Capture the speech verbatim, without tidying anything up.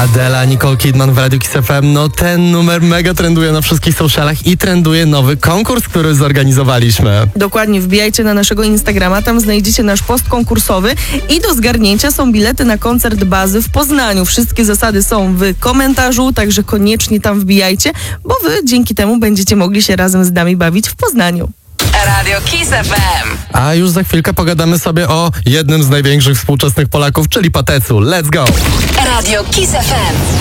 Adela, Nicole Kidman w Radiu Kiss F M. No ten numer mega trenduje na wszystkich socialach i trenduje nowy konkurs, który zorganizowaliśmy. Dokładnie, wbijajcie na naszego Instagrama, tam znajdziecie nasz post konkursowy i do zgarnięcia są bilety na koncert Bazy w Poznaniu. Wszystkie zasady są w komentarzu, także koniecznie tam wbijajcie, bo wy dzięki temu będziecie mogli się razem z nami bawić w Poznaniu. Radio Kiss F M. A już za chwilkę pogadamy sobie o jednym z największych współczesnych Polaków, czyli Patecu. Let's go! Radio Kiss F M.